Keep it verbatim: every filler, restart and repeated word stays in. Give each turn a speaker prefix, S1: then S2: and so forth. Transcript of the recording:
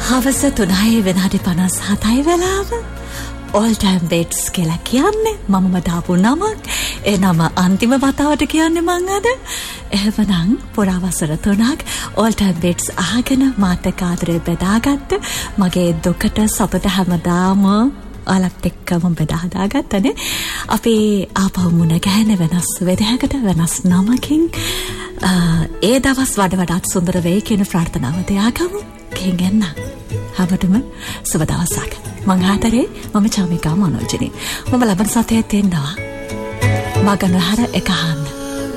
S1: හවස තුනයි විනාඩි පනස් හතයි වෙලාව. All time bets කියලා කියන්නේ මමම දාපු නමක්. ඒ නම අන්තිම වතාවට කියන්නේ මං අද. එහෙමනම් පුරාවසර තුනක් All time bets අහගෙන මාත් එක්ක ආදරේ බෙදාගත්ත මගේ දුකට සතුට හැමදාම ඔයාලත් එක්කම බෙදා හදාගත්තනේ. අපි ආපහු මුණ ගැහෙන වෙනස් වෙදයකට වෙනස් නමකින් ඒ දවස් වඩ වඩාත් සුන්දර වෙයි කියන ප්‍රාර්ථනාව තියාගමු. කෙන්ගෙන්න හැමෝටම සුබ දවසක්. මං ආදරේ මම චාමිකා මනෝජිනී. මම ලබන සතියේ තෙන්නවා මගනහර එක අහන්න.